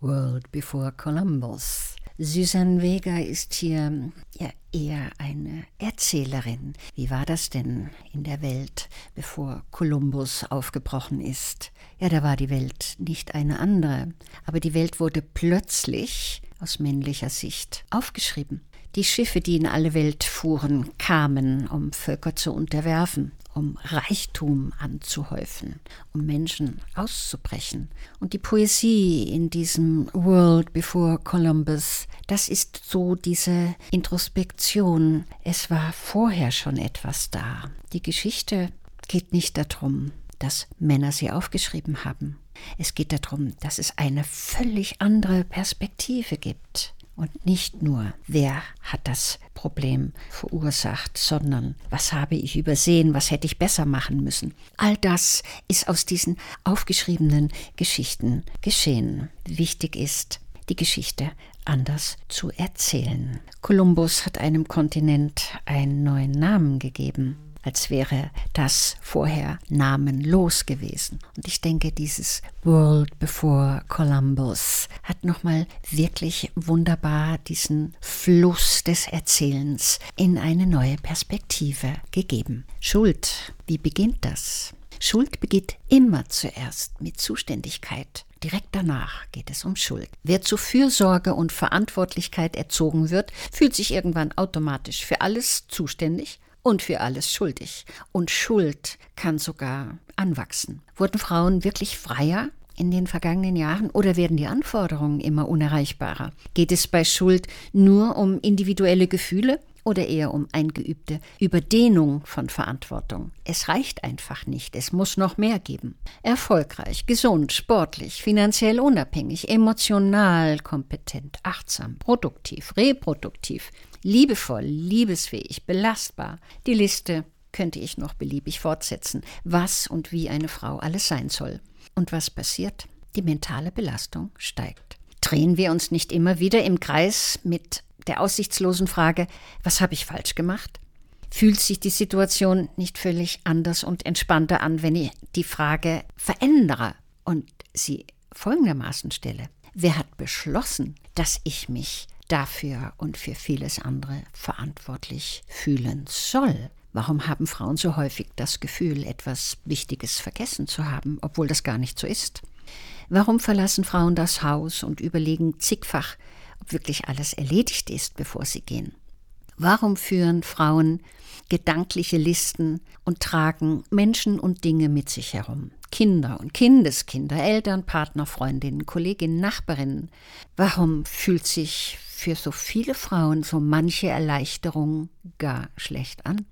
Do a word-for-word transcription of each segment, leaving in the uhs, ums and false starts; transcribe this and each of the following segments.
World Before Columbus. Suzanne Vega ist hier ja eher eine Erzählerin. Wie war das denn in der Welt, bevor Kolumbus aufgebrochen ist? Ja, da war die Welt nicht eine andere. Aber die Welt wurde plötzlich aus männlicher Sicht aufgeschrieben. Die Schiffe, die in alle Welt fuhren, kamen, um Völker zu unterwerfen, um Reichtum anzuhäufen, um Menschen auszubrechen. Und die Poesie in diesem World Before Columbus, das ist so diese Introspektion. Es war vorher schon etwas da. Die Geschichte geht nicht darum, dass Männer sie aufgeschrieben haben. Es geht darum, dass es eine völlig andere Perspektive gibt. Und nicht nur, wer hat das Problem verursacht, sondern was habe ich übersehen, was hätte ich besser machen müssen. All das ist aus diesen aufgeschriebenen Geschichten geschehen. Wichtig ist, die Geschichte anders zu erzählen. Kolumbus hat einem Kontinent einen neuen Namen gegeben, als wäre das vorher namenlos gewesen. Und ich denke, dieses World Before Columbus hat nochmal wirklich wunderbar diesen Fluss des Erzählens in eine neue Perspektive gegeben. Schuld, wie beginnt das? Schuld beginnt immer zuerst mit Zuständigkeit. Direkt danach geht es um Schuld. Wer zu Fürsorge und Verantwortlichkeit erzogen wird, fühlt sich irgendwann automatisch für alles zuständig und für alles schuldig. Und Schuld kann sogar anwachsen. Wurden Frauen wirklich freier in den vergangenen Jahren oder werden die Anforderungen immer unerreichbarer? Geht es bei Schuld nur um individuelle Gefühle oder eher um eingeübte Überdehnung von Verantwortung? Es reicht einfach nicht, es muss noch mehr geben. Erfolgreich, gesund, sportlich, finanziell unabhängig, emotional kompetent, achtsam, produktiv, reproduktiv, liebevoll, liebesfähig, belastbar. Die Liste könnte ich noch beliebig fortsetzen, was und wie eine Frau alles sein soll. Und was passiert? Die mentale Belastung steigt. Drehen wir uns nicht immer wieder im Kreis mit der aussichtslosen Frage, was habe ich falsch gemacht? Fühlt sich die Situation nicht völlig anders und entspannter an, wenn ich die Frage verändere und sie folgendermaßen stelle? Wer hat beschlossen, dass ich mich dafür und für vieles andere verantwortlich fühlen soll? Warum haben Frauen so häufig das Gefühl, etwas Wichtiges vergessen zu haben, obwohl das gar nicht so ist? Warum verlassen Frauen das Haus und überlegen zigfach, ob wirklich alles erledigt ist, bevor sie gehen? Warum führen Frauen gedankliche Listen und tragen Menschen und Dinge mit sich herum? Kinder und Kindeskinder, Eltern, Partner, Freundinnen, Kolleginnen, Nachbarinnen. Warum fühlt sich für so viele Frauen so manche Erleichterung gar schlecht an?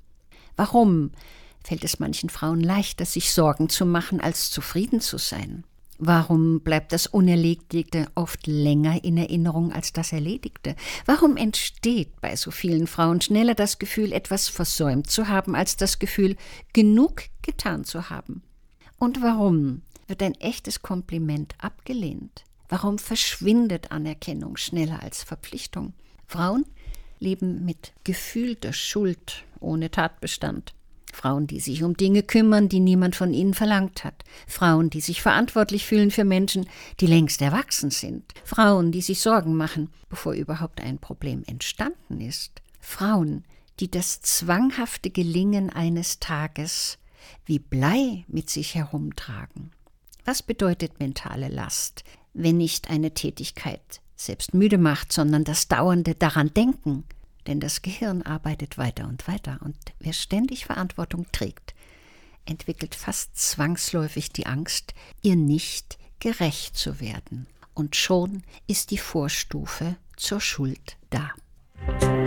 Warum fällt es manchen Frauen leichter, sich Sorgen zu machen, als zufrieden zu sein? Warum bleibt das Unerledigte oft länger in Erinnerung als das Erledigte? Warum entsteht bei so vielen Frauen schneller das Gefühl, etwas versäumt zu haben, als das Gefühl, genug getan zu haben? Und warum wird ein echtes Kompliment abgelehnt? Warum verschwindet Anerkennung schneller als Verpflichtung? Frauen leben mit gefühlter Schuld ohne Tatbestand. Frauen, die sich um Dinge kümmern, die niemand von ihnen verlangt hat. Frauen, die sich verantwortlich fühlen für Menschen, die längst erwachsen sind. Frauen, die sich Sorgen machen, bevor überhaupt ein Problem entstanden ist. Frauen, die das zwanghafte Gelingen eines Tages wie Blei mit sich herumtragen. Was bedeutet mentale Last, wenn nicht eine Tätigkeit selbst müde macht, sondern das dauernde daran denken? Denn das Gehirn arbeitet weiter und weiter und wer ständig Verantwortung trägt, entwickelt fast zwangsläufig die Angst, ihr nicht gerecht zu werden. Und schon ist die Vorstufe zur Schuld da.